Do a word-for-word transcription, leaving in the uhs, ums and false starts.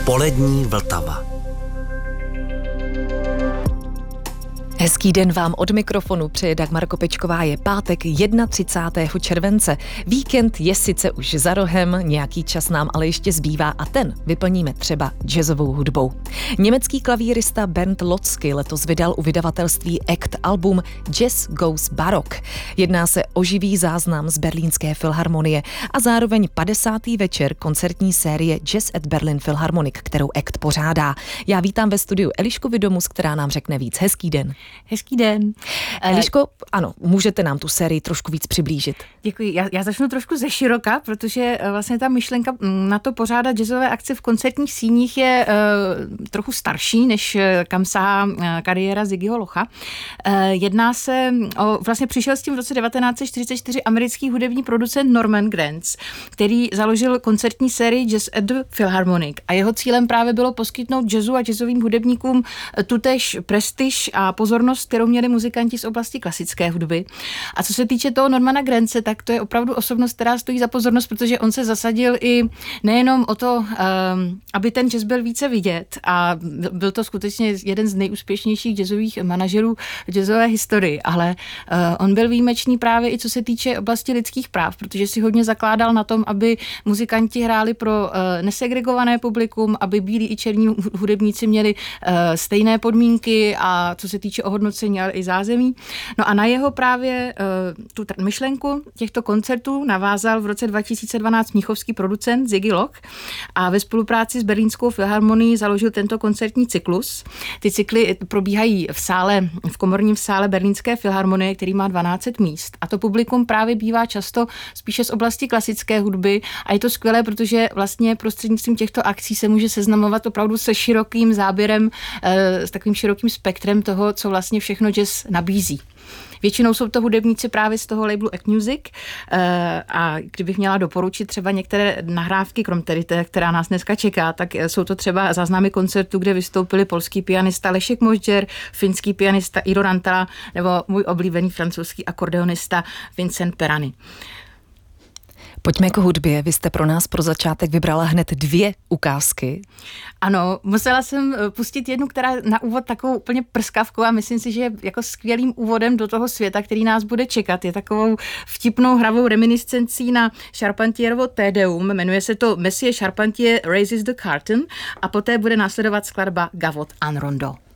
Polední Vltava. Hezký den vám od mikrofonu přeje Dagmar Kopečková. Je pátek třicátého prvního července. Víkend je sice už za rohem, nějaký čas nám ale ještě zbývá a ten vyplníme třeba jazzovou hudbou. Německý klavírista Bernd Lotzky letos vydal u vydavatelství Act album Jazz Goes Baroque. Jedná se o živý záznam z Berlínské filharmonie a zároveň padesátý večer koncertní série Jazz at Berlin Philharmonic, kterou Act pořádá. Já vítám ve studiu Elišku Vidomus, která nám řekne víc. Hezký den. Hezký den. Eliško, ano, můžete nám tu sérii trošku víc přiblížit. Děkuji. Já, já začnu trošku ze široka, protože vlastně ta myšlenka na to pořádat jazzové akce v koncertních síních je uh, trochu starší, než kam sahá uh, kariéra Ziggyho Locha. Uh, jedná se o, vlastně přišel s tím v roce devatenáct set čtyřicet čtyři americký hudební producent Norman Granz, který založil koncertní sérii Jazz at the Philharmonic a jeho cílem právě bylo poskytnout jazzu a jazzovým hudebníkům tutéž prestiž a pozornost, kterou měli muzikanti z oblasti klasické hudby. A co se týče toho Normana Granze, tak to je opravdu osobnost, která stojí za pozornost, protože on se zasadil i nejenom o to, aby ten jazz byl více vidět, a byl to skutečně jeden z nejúspěšnějších jazzových manažerů v jazzové historii, ale on byl výjimečný právě i co se týče oblasti lidských práv, protože si hodně zakládal na tom, aby muzikanti hráli pro nesegregované publikum, aby bílí i černí hudebníci měli stejné podmínky a co se týče ohodnocení, ale i zázemí. No a na jeho právě uh, tu t- myšlenku těchto koncertů navázal v roce dva tisíce dvanáct mnichovský producent Ziggy Loch a ve spolupráci s Berlínskou filharmonií založil tento koncertní cyklus. Ty cykly probíhají v sále, v komorním sále Berlínské filharmonie, který má dvanáct set míst. A to publikum právě bývá často spíše z oblasti klasické hudby a je to skvělé, protože vlastně prostřednictvím těchto akcí se může seznamovat opravdu se širokým záběrem, uh, s takovým širokým spektrem toho, co vlastně všechno jazz nabízí. Většinou jsou to hudebníci právě z toho labelu Act Music a kdybych měla doporučit třeba některé nahrávky, krom tedy té, která nás dneska čeká, tak jsou to třeba záznamy koncertu, kde vystoupili polský pianista Leszek Mozdzer, finský pianista Iiro Rantala nebo můj oblíbený francouzský akordeonista Vincent Perany. Pojďme k hudbě. Vy jste pro nás pro začátek vybrala hned dvě ukázky. Ano, musela jsem pustit jednu, která je na úvod takovou úplně prskavkou a myslím si, že je jako skvělým úvodem do toho světa, který nás bude čekat. Je takovou vtipnou hravou reminiscencí na Charpentierovo Te Deum. Jmenuje se to Monsieur Charpentier Raises the Curtain a poté bude následovat skladba Gavotte en Rondeau.